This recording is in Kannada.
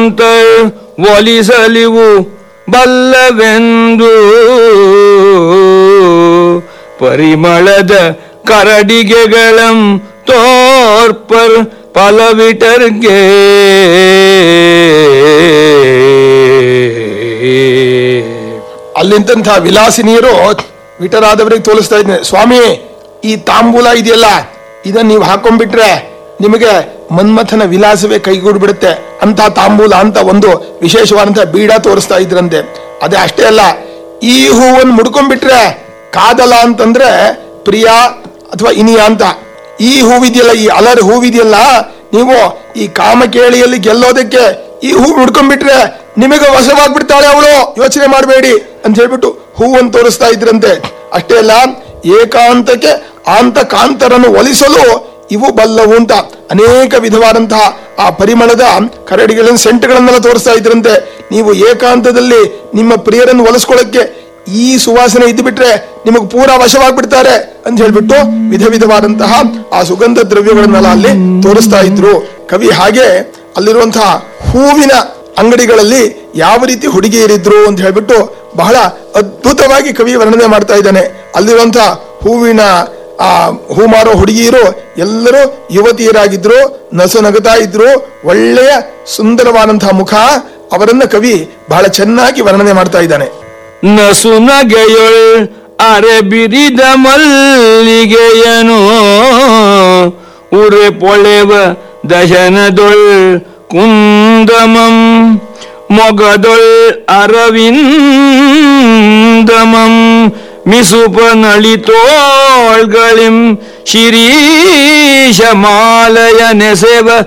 ಒಲಿಸಲಿವು ಬಲ್ಲವೆಂದು ಪರಿಮಳದ ಕರಡಿಗೆಗಳಂ ತೋರ್ಪರ್ ಪಲವಿಟರ್ಗೆ ಅಲ್ಲಿಂತ ವಿಲಾಸಿನಿಯರು ವಿಟರಾದವರಿಗೆ ತೋರಿಸ್ತಾ ಇದ್ದೇನೆ, ಸ್ವಾಮಿ ಈ ತಾಂಬೂಲ ಇದೆಯಲ್ಲ ಇದನ್ನ ನೀವು ಹಾಕೊಂಡ್ಬಿಟ್ರೆ ನಿಮಗೆ ಮನ್ಮಥನ ವಿಲಾಸವೇ ಕೈಗೂಡ್ಬಿಡುತ್ತೆ ಅಂತ ತಾಂಬೂಲ ಅಂತ ಒಂದು ವಿಶೇಷವಾದಂತಹ ಬೀಡ ತೋರಿಸ್ತಾ ಇದ್ರಂತೆ. ಅದೇ ಅಷ್ಟೇ ಅಲ್ಲ, ಈ ಹೂವನ್ನು ಮುಡ್ಕೊಂಡ್ಬಿಟ್ರೆ ಕಾದಲ ಅಂತಂದ್ರೆ ಪ್ರಿಯ ಅಥವಾ ಇನಿಯ ಅಂತ. ಈ ಹೂವಿದೆಯಲ್ಲ, ಈ ಅಲರ್ ಹೂವಿದೆಯಲ್ಲ, ನೀವು ಈ ಕಾಮಕೇಳಿಯಲ್ಲಿ ಗೆಲ್ಲೋದಕ್ಕೆ ಈ ಹೂ ಮುಡ್ಕೊಂಡ್ಬಿಟ್ರೆ ನಿಮಗೆ ವಶವಾಗ್ಬಿಡ್ತಾಳೆ ಅವಳು, ಯೋಚನೆ ಮಾಡಬೇಡಿ ಅಂತ ಹೇಳ್ಬಿಟ್ಟು ಹೂವನ್ನು ತೋರಿಸ್ತಾ ಇದ್ರಂತೆ. ಅಷ್ಟೇ ಅಲ್ಲ, ಏಕಾಂತಕ್ಕೆ ಆಂತ ಕಾಂತರನ್ನು ಒಲಿಸಲು ಇವು ಬಲ್ಲವು ಅಂತ ಅನೇಕ ವಿಧವಾದಂತಹ ಆ ಪರಿಮಳದ ಕರಡಿಗಳ ಸೆಂಟ್ಗಳನ್ನೆಲ್ಲ ತೋರಿಸ್ತಾ ಇದ್ರಂತೆ. ನೀವು ಏಕಾಂತದಲ್ಲಿ ನಿಮ್ಮ ಪ್ರಿಯರನ್ನು ಒಲಿಸ್ಕೊಳ್ಳಕ್ಕೆ ಈ ಸುವಾಸನೆ ಇದ್ದು ಬಿಟ್ರೆ ನಿಮಗೆ ಪೂರಾ ವಶವಾಗ್ಬಿಡ್ತಾರೆ ಅಂತ ಹೇಳ್ಬಿಟ್ಟು ವಿಧ ವಿಧವಾದಂತಹ ಆ ಸುಗಂಧ ದ್ರವ್ಯಗಳನ್ನೆಲ್ಲ ಅಲ್ಲಿ ತೋರಿಸ್ತಾ ಇದ್ರು ಕವಿ. ಹಾಗೆ ಅಲ್ಲಿರುವಂತಹ ಹೂವಿನ ಅಂಗಡಿಗಳಲ್ಲಿ ಯಾವ ರೀತಿ ಹುಡುಗಿಯರಿದ್ರು ಅಂತ ಹೇಳ್ಬಿಟ್ಟು ಬಹಳ ಅದ್ಭುತವಾಗಿ ಕವಿ ವರ್ಣನೆ ಮಾಡ್ತಾ ಇದ್ದಾನೆ. ಅಲ್ಲಿರುವಂತಹ ಹೂವಿನ ಹೂ ಮಾರೋ ಹುಡುಗಿಯರು ಎಲ್ಲರೂ ಯುವತಿಯರಾಗಿದ್ರು, ನಸು ನಗುತ್ತಾ ಇದ್ರು, ಒಳ್ಳೆಯ ಸುಂದರವಾದಂತಹ ಮುಖ, ಅವರನ್ನ ಕವಿ ಬಹಳ ಚೆನ್ನಾಗಿ ವರ್ಣನೆ ಮಾಡ್ತಾ ಇದ್ದಾನೆ. ನಸು ನಗೆಯೊಳ್ ಅರೆ ಬಿರಿದ ಮಲ್ಲಿಗೆಯನು ಉರೆ ಪೊಳೆವ ದಶನದೊಳ್ ಕುಂದಮಂ ಮೊಗದೊಳ್ ಅರವಿಂದಮಂ ಮಿಸುಪ ನಳಿತೋಳ್ಗಳಿಂ ಶಿರೀಶ ಮಾಲಯ ನೆಸೆವ